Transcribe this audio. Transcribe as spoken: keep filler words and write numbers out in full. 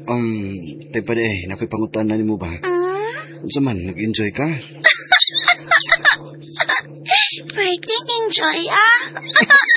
Um, tay pa eh, nakoy pangutan na ni mo ba? Hmm? Unsa man, nag-enjoy ka? Pwedeng enjoy ah.